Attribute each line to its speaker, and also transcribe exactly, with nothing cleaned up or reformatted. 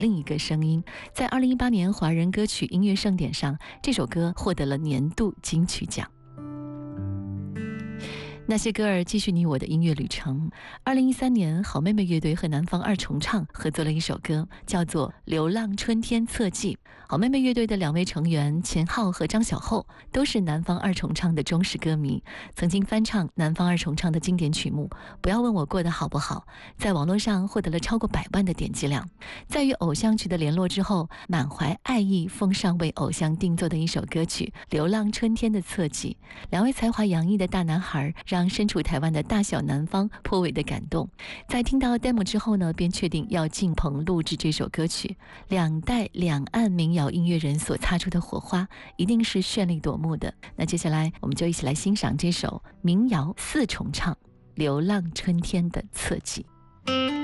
Speaker 1: 另一个声音。在二零一八年华人歌曲音乐盛典上，这首歌获得了年度金曲奖。那些歌儿继续你我的音乐旅程。二零一三年，好妹妹乐队和南方二重唱合作了一首歌，叫做《流浪春天侧记》。好妹妹乐队的两位成员钱浩和张小厚都是南方二重唱的忠实歌迷，曾经翻唱南方二重唱的经典曲目《不要问我过得好不好》，在网络上获得了超过百万的点击量。在与偶像取得联络之后，满怀爱意奉上为偶像定做的一首歌曲《流浪春天的侧记》。两位才华洋溢的大男孩让身处台湾的大小南方颇为的感动。在听到 demo 之后呢，便确定要进棚录制这首歌曲。两代两岸民谣音乐人所擦出的火花，一定是绚丽夺目的。那接下来我们就一起来欣赏这首民谣四重唱《流浪春天的侧记》。